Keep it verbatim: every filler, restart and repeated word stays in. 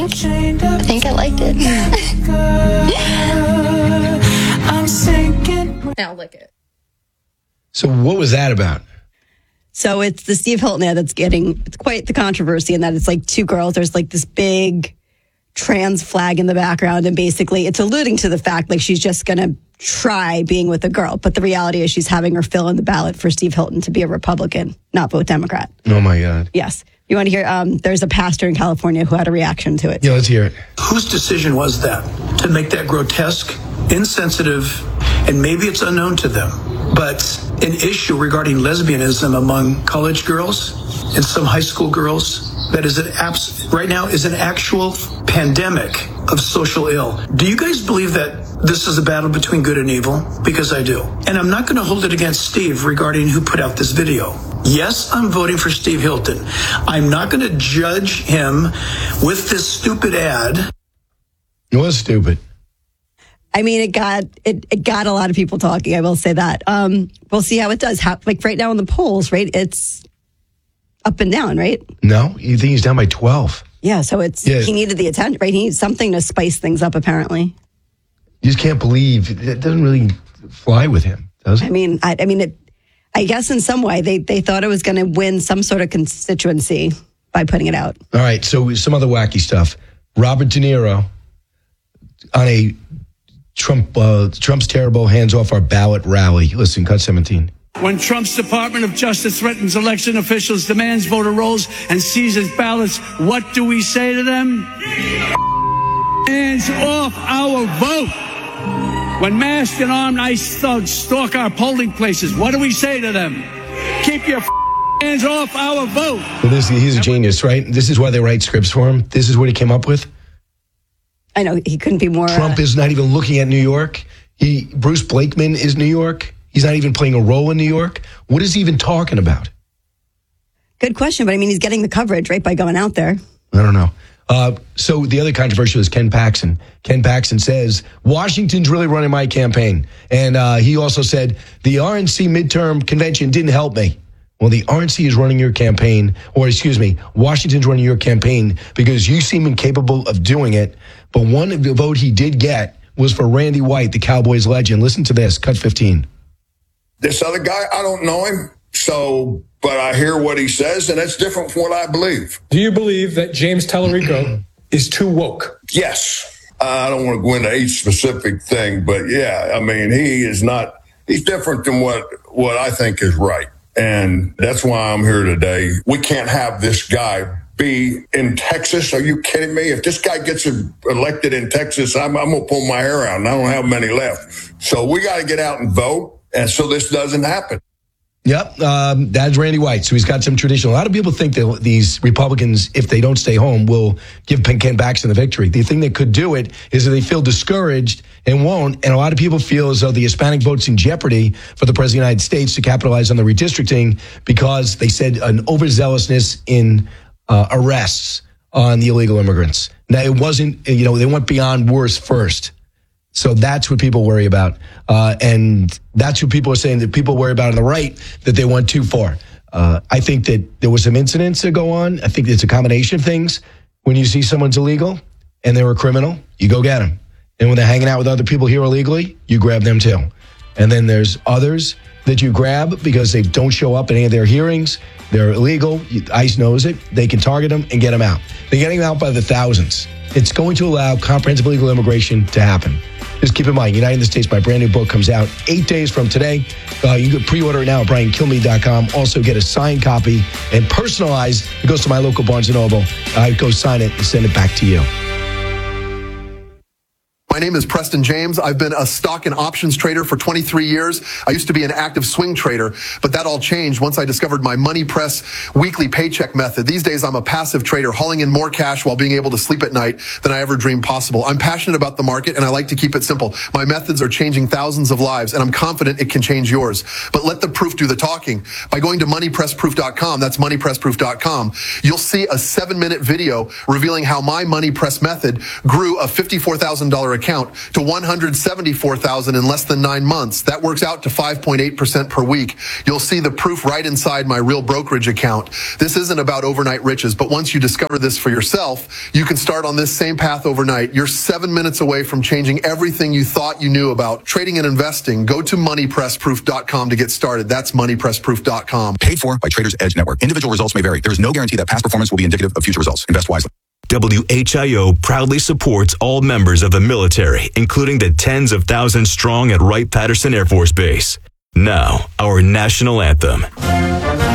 I think I liked it. Now lick it. So what was that about? So it's the Steve Hilton ad that's getting, it's quite the controversy in that it's like two girls. There's like this big trans flag in the background. And basically it's alluding to the fact like she's just going to try being with a girl. But the reality is she's having her fill in the ballot for Steve Hilton to be a Republican, not vote Democrat. Oh, my God. Yes. You want to hear, um, there's a pastor in California who had a reaction to it. Yeah, let's hear it. Whose decision was that to make that grotesque, insensitive, and maybe it's unknown to them, but an issue regarding lesbianism among college girls and some high school girls that is an abs- right now is an actual pandemic of social ill. Do you guys believe that this is a battle between good and evil? Because I do. And I'm not going to hold it against Steve regarding who put out this video. Yes, I'm voting for Steve Hilton. I'm not going to judge him with this stupid ad. It was stupid. I mean, it got it, it got a lot of people talking. I will say that. Um, we'll see how it does. How, like right now in the polls, right? It's up and down, right? No, you think he's down by twelve? Yeah. So it's Yeah. he needed the attention, right? He needs something to spice things up. Apparently, You just can't believe it doesn't really fly with him, does it? I mean, I, I mean, it, I guess in some way they they thought it was going to win some sort of constituency by putting it out. All right. So some other wacky stuff. Robert De Niro on a Trump uh, Trump's terrible hands off our ballot rally. Listen, cut seventeen. When Trump's Department of Justice threatens election officials, demands voter rolls, and seizes ballots, what do we say to them? Hands off our vote. When masked and armed ICE thugs stalk our polling places, what do we say to them? Keep your hands off our vote. Well, this, he's a genius, right? This is why they write scripts for him. This is what he came up with. I know he couldn't be more. Trump uh, is not even looking at New York. He Bruce Blakeman is New York. He's not even playing a role in New York. What is he even talking about? Good question, but I mean, he's getting the coverage right by going out there. I don't know. Uh, so the other controversial is Ken Paxton. Ken Paxton says, Washington's really running my campaign. And uh, he also said, the R N C midterm convention didn't help me. Well, the R N C is running your campaign, or excuse me, Washington's running your campaign because you seem incapable of doing it. But one vote he did get was for Randy White, the Cowboys legend. Listen to this, cut fifteen. This other guy, I don't know him, so, but I hear what he says, and that's different from what I believe. Do you believe that James Tallarico is too woke? Yes. I don't want to go into each specific thing, but yeah, I mean, he is not, he's different than what, what I think is right. And that's why I'm here today. We can't have this guy be in Texas. Are you kidding me? If this guy gets elected in Texas, I'm, I'm going to pull my hair out, and I don't have many left. So we got to get out and vote. And so this doesn't happen. Yep, um, that's Randy White. So he's got some traditional. A lot of people think that these Republicans, if they don't stay home, will give Ken Paxton the victory. The thing that could do it is that they feel discouraged and won't. And a lot of people feel as though the Hispanic vote's in jeopardy for the President of the United States to capitalize on the redistricting because they said an overzealousness in uh, arrests on the illegal immigrants. Now, it wasn't, you know, they went beyond worse first. So that's what people worry about. Uh, and that's what people are saying that people worry about on the right, that they went too far. Uh, I think that there were some incidents that go on. I think it's a combination of things. When you see someone's illegal and they're a criminal, you go get them. And when they're hanging out with other people here illegally, you grab them too. And then there's others that you grab because they don't show up at any of their hearings. They're illegal. ICE knows it. They can target them and get them out. They're getting them out by the thousands. It's going to allow comprehensive legal immigration to happen. Just keep in mind, United in the States, my brand new book comes out eight days from today. Uh, you can pre-order it now at brian kilmeade dot com. Also get a signed copy and personalized. It goes to my local Barnes and Noble. I go sign it and send it back to you. My name is Preston James. I've been a stock and options trader for twenty-three years. I used to be an active swing trader, but that all changed once I discovered my Money Press weekly paycheck method. These days, I'm a passive trader, hauling in more cash while being able to sleep at night than I ever dreamed possible. I'm passionate about the market, and I like to keep it simple. My methods are changing thousands of lives, and I'm confident it can change yours. But let the proof do the talking. By going to money press proof dot com, that's money press proof dot com, you'll see a seven-minute video revealing how my Money Press method grew a fifty-four thousand dollars account account to one hundred seventy-four thousand in less than nine months. That works out to five point eight percent per week. You'll see the proof right inside my Real Brokerage account. This isn't about overnight riches, but once you discover this for yourself, you can start on this same path overnight. You're seven minutes away from changing everything you thought you knew about trading and investing. Go to money press proof dot com to get started. That's money press proof dot com. Paid for by Traders Edge Network. Individual results may vary. There is no guarantee that past performance will be indicative of future results. Invest wisely. W H I O proudly supports all members of the military, including the tens of thousands strong at Wright-Patterson Air Force Base. Now, our national anthem.